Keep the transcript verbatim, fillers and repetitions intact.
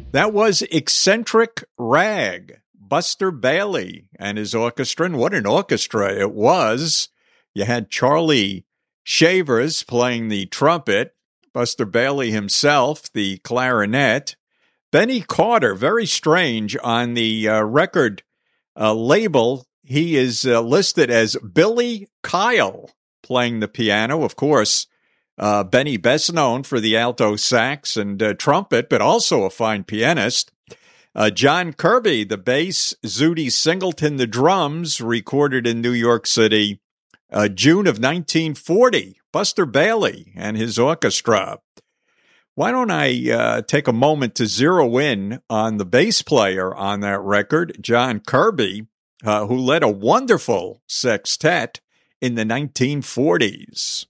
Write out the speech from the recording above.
That was Eccentric Rag, Buster Bailey and his orchestra. And what an orchestra it was. You had Charlie Shavers playing the trumpet, Buster Bailey himself, the clarinet, Benny Carter, very strange, on the uh, record uh, label. He is uh, listed as Billy Kyle playing the piano. Of course, uh, Benny, best known for the alto sax and uh, trumpet, but also a fine pianist. Uh, John Kirby, the bass, Zutty Singleton, the drums, recorded in New York City, uh, June of nineteen forty. Buster Bailey and his orchestra. Why don't I uh, take a moment to zero in on the bass player on that record, John Kirby, uh, who led a wonderful sextet in the nineteen forties.